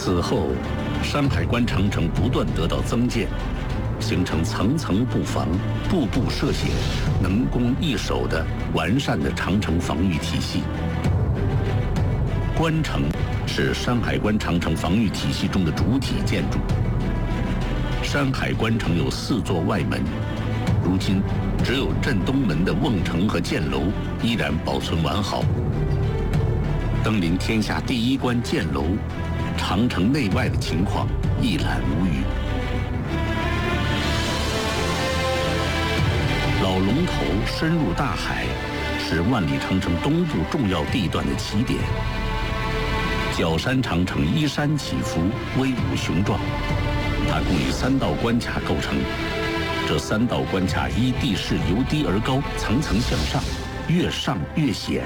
此后，山海关长城不断得到增建，形成层层布防、步步涉险、能攻易守的完善的长城防御体系。关城是山海关长城防御体系中的主体建筑。山海关城有4座外门，如今只有镇东门的瓮城和箭楼依然保存完好。登临天下第1关箭楼，长城内外的情况一览无余。老龙头深入大海，是万里长城东部重要地段的起点。角山长城依山起伏，威武雄壮，它共以3道关卡构成。这3道关卡依地势由低而高，层层向上，越上越险。